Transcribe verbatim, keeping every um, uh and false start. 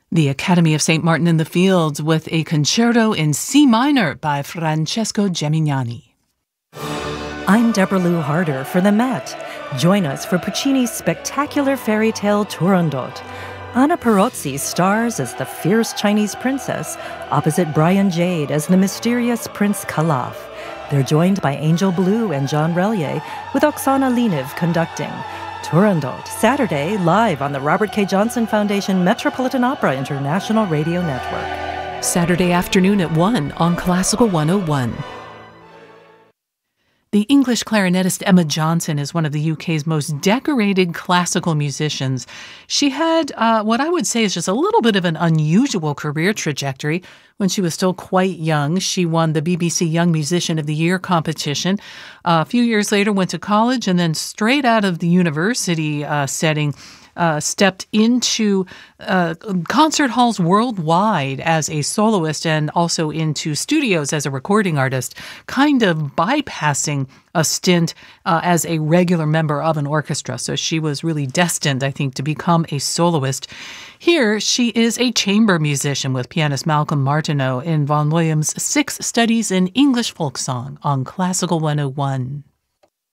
The Academy of Saint Martin in the Fields with a concerto in C minor by Francesco Gemignani. I'm Deborah Lou Harder for the Met. Join us for Puccini's spectacular fairy tale Turandot. Anna Perozzi stars as the fierce Chinese princess, opposite Brian Jade as the mysterious Prince Calaf. They're joined by Angel Blue and John Relier, with Oksana Liniv conducting. Turandot, Saturday, live on the Robert K. Johnson Foundation Metropolitan Opera International Radio Network. Saturday afternoon at one on Classical one oh one. The English clarinetist Emma Johnson is one of the U K's most decorated classical musicians. She had uh, what I would say is just a little bit of an unusual career trajectory. When she was still quite young, she won the B B C Young Musician of the Year competition. Uh, a few years later, went to college, and then straight out of the university uh, setting, Uh, stepped into uh, concert halls worldwide as a soloist and also into studios as a recording artist, kind of bypassing a stint uh, as a regular member of an orchestra. So she was really destined, I think, to become a soloist. Here, she is a chamber musician with pianist Malcolm Martineau in Vaughan Williams' Six Studies in English Folk Song on Classical one oh one.